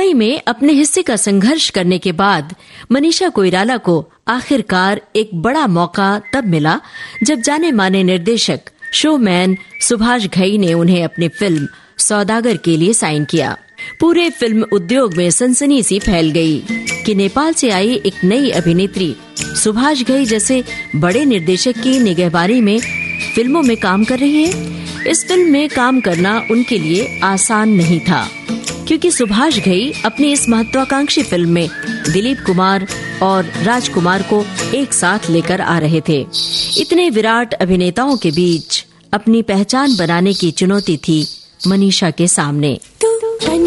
मुंबई में अपने हिस्से का संघर्ष करने के बाद मनीषा कोइराला को आखिरकार एक बड़ा मौका तब मिला जब जाने माने निर्देशक शोमैन सुभाष घई ने उन्हें अपनी फिल्म सौदागर के लिए साइन किया। पूरे फिल्म उद्योग में सनसनी सी फैल गई कि नेपाल से आई एक नई अभिनेत्री सुभाष घई जैसे बड़े निर्देशक की निगहबानी में फिल्मों में काम कर रही है। इस फिल्म में काम करना उनके लिए आसान नहीं था, क्योंकि सुभाष घई अपनी इस महत्वाकांक्षी फिल्म में दिलीप कुमार और राजकुमार को एक साथ लेकर आ रहे थे। इतने विराट अभिनेताओं के बीच अपनी पहचान बनाने की चुनौती थी मनीषा के सामने।